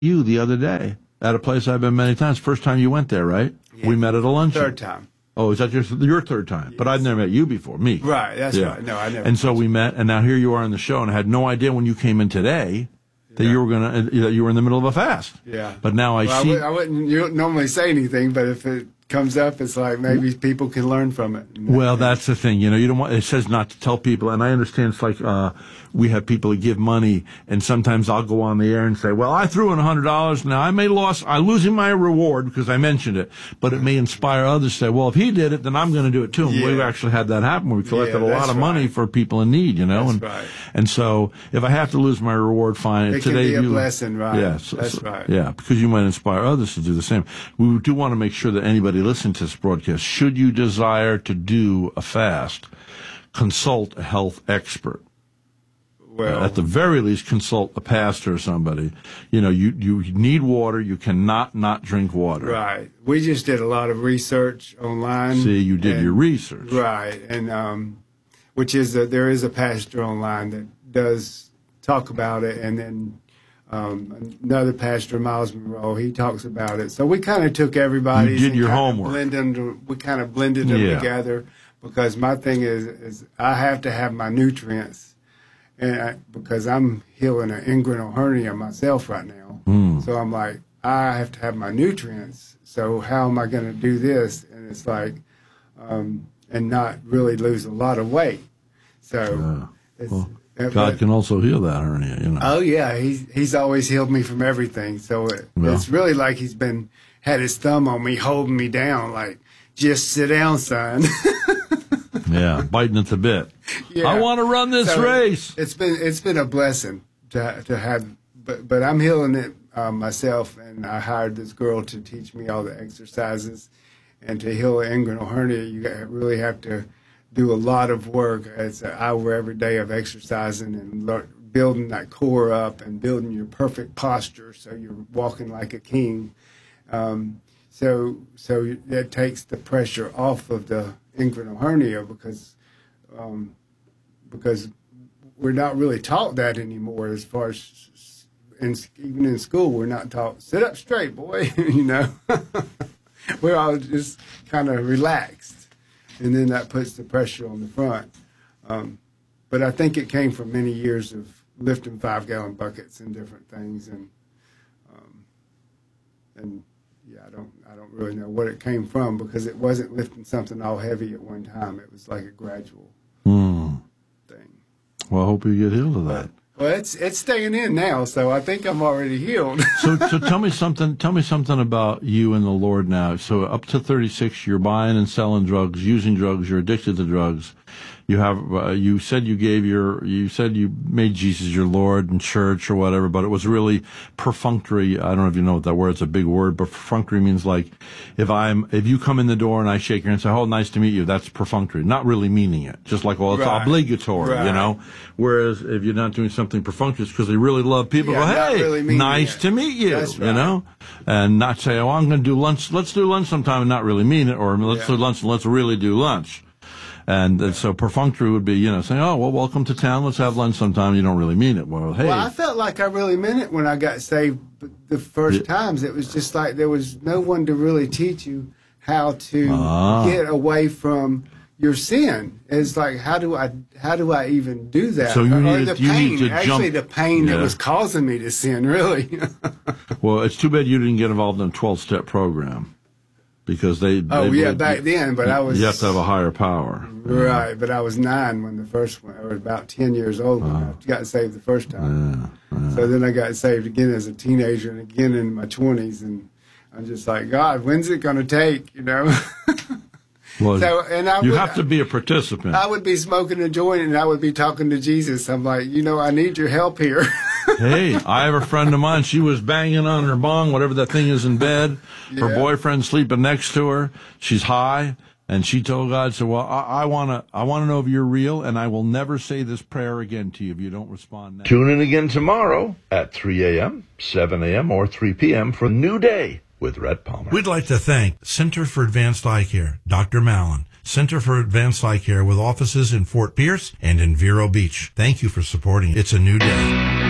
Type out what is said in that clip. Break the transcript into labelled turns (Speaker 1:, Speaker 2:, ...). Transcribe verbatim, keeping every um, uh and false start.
Speaker 1: you the other day at a place I've been many times. First time you went there, right?
Speaker 2: Yeah.
Speaker 1: We met at a luncheon.
Speaker 2: Third time.
Speaker 1: Oh, is that your your third time? Yes. But I've never met you before, me.
Speaker 2: Right, that's
Speaker 1: yeah.
Speaker 2: right. No, I never.
Speaker 1: And so we met, and now here you are on the show, and I had no idea when you came in today that yeah. you were gonna that you were in the middle of a fast.
Speaker 2: Yeah.
Speaker 1: But now I
Speaker 2: well,
Speaker 1: see.
Speaker 2: I, w- I wouldn't you don't normally say anything, but if it comes up, it's like maybe people can learn from it.
Speaker 1: Well, that's the thing. You know, you don't want. It says not to tell people, and I understand. It's like uh, we have people that give money, and sometimes I'll go on the air and say, "Well, I threw in a hundred dollars. Now I may lost. I'm losing my reward because I mentioned it, but it may inspire others to say, well, if he did it, then I'm going to do it too." And yeah. we've actually had that happen. Where we collected
Speaker 2: yeah,
Speaker 1: a lot of
Speaker 2: right.
Speaker 1: money for people in need. You know,
Speaker 2: that's
Speaker 1: and
Speaker 2: right.
Speaker 1: and so if I have to lose my reward, fine.
Speaker 2: It
Speaker 1: Today,
Speaker 2: can be a
Speaker 1: you,
Speaker 2: blessing, right?
Speaker 1: Yes,
Speaker 2: yeah, that's
Speaker 1: so,
Speaker 2: right.
Speaker 1: Yeah, because you might inspire others to do the same. We do want to make sure that anybody listening to this broadcast, should you desire to do a fast, consult a health expert.
Speaker 2: Well,
Speaker 1: uh, at the very least, consult a pastor or somebody. You know, you, you need water. You cannot not drink water.
Speaker 2: Right. We just did a lot of research online.
Speaker 1: See, you did
Speaker 2: and,
Speaker 1: your research.
Speaker 2: Right. And, um, which is that there is a pastor online that does talk about it. And then, um, another pastor, Miles Monroe, he talks about it. So we kind of took everybody's.
Speaker 1: You did your
Speaker 2: kind
Speaker 1: homework.
Speaker 2: Of blended them, we kind of blended them
Speaker 1: yeah.
Speaker 2: together because my thing is, is I have to have my nutrients. And I, because I'm healing an inguinal hernia myself right now.
Speaker 1: Mm.
Speaker 2: So I'm like, I have to have my nutrients. So how am I going to do this? And it's like, um, and not really lose a lot of weight. So
Speaker 1: yeah.
Speaker 2: it's,
Speaker 1: well,
Speaker 2: but,
Speaker 1: God can also heal that hernia, you know.
Speaker 2: Oh, yeah. He's, he's always healed me from everything. So it, yeah. it's really like he's been, had his thumb on me, holding me down, like, just sit down, son.
Speaker 1: Yeah, biting at the bit.
Speaker 2: Yeah.
Speaker 1: I want to run this
Speaker 2: so
Speaker 1: race.
Speaker 2: It's been it's been a blessing to to have, but but I'm healing it uh, myself, and I hired this girl to teach me all the exercises, and to heal an inguinal hernia, you really have to do a lot of work. It's an hour every day of exercising and learn, building that core up and building your perfect posture, so you're walking like a king. Um, so so that takes the pressure off of the inguinal hernia because um, because we're not really taught that anymore. As far as in, even in school, we're not taught sit up straight, boy. You know, we're all just kind of relaxed, and then that puts the pressure on the front. Um, but I think it came from many years of lifting five gallon buckets and different things, and um, and. Yeah, I don't I don't really know what it came from because it wasn't lifting something all heavy at one time. It was like a gradual
Speaker 1: mm.
Speaker 2: thing.
Speaker 1: Well, I hope you get healed of that.
Speaker 2: Well, it's it's staying in now, so I think I'm already healed.
Speaker 1: so so tell me something tell me something about you and the Lord now. So up to thirty-six, you're buying and selling drugs, using drugs, you're addicted to drugs. You have uh, you said you gave your you said you made Jesus your Lord in church or whatever, but it was really perfunctory. I don't know if you know what that word. It's a big word, but perfunctory means like if I'm if you come in the door and I shake your hand and say, "Oh, nice to meet you," that's perfunctory, not really meaning it. Just like, well, it's
Speaker 2: right.
Speaker 1: obligatory,
Speaker 2: right.
Speaker 1: you know. Whereas if you're not doing something perfunctory, it's because they really love people.
Speaker 2: Yeah,
Speaker 1: go, hey,
Speaker 2: really
Speaker 1: nice
Speaker 2: it.
Speaker 1: to meet you,
Speaker 2: That's right.
Speaker 1: you know, and not say, "Oh, I'm going to do lunch. Let's do lunch sometime," and not really mean it, or let's
Speaker 2: yeah.
Speaker 1: do lunch and let's really do lunch. And uh, so perfunctory would be, you know, saying, "Oh, well, welcome to town. Let's have lunch sometime." You don't really mean it. Well, hey.
Speaker 2: Well, I felt like I really meant it when I got saved the first yeah. times. It was just like there was no one to really teach you how to ah. get away from your sin. It's like, how do I how do I even do that?
Speaker 1: So you
Speaker 2: or,
Speaker 1: needed,
Speaker 2: or the
Speaker 1: you
Speaker 2: pain,
Speaker 1: need to
Speaker 2: actually
Speaker 1: jump.
Speaker 2: the pain
Speaker 1: yeah.
Speaker 2: that was causing me to sin, really.
Speaker 1: Well, it's too bad you didn't get involved in a twelve-step program. Because they,
Speaker 2: oh
Speaker 1: they
Speaker 2: yeah,
Speaker 1: believe,
Speaker 2: back then, but I was
Speaker 1: you have to have a higher power,
Speaker 2: right? But I was nine when the first one, or about ten years old when
Speaker 1: uh,
Speaker 2: I got saved the first time.
Speaker 1: Yeah, yeah.
Speaker 2: So then I got saved again as a teenager and again in my twenties, and I'm just like, God, when's it going to take? You know.
Speaker 1: Well,
Speaker 2: so, and I
Speaker 1: you
Speaker 2: would,
Speaker 1: have to be a participant.
Speaker 2: I would be smoking a joint and I would be talking to Jesus. I'm like, you know, I need your help here.
Speaker 1: Hey, I have a friend of mine. She was banging on her bong, whatever that thing is in bed.
Speaker 2: Yeah.
Speaker 1: Her boyfriend sleeping next to her. She's high. And she told God, "So, well, I, I want to I want to know if you're real, and I will never say this prayer again to you if you don't respond now."
Speaker 3: Tune in again tomorrow at three a.m., seven a.m., or three p.m. for New Day with Rhett Palmer.
Speaker 1: We'd like to thank Center for Advanced Eye Care, Doctor Mallon, Center for Advanced Eye Care with offices in Fort Pierce and in Vero Beach. Thank you for supporting It's a New Day.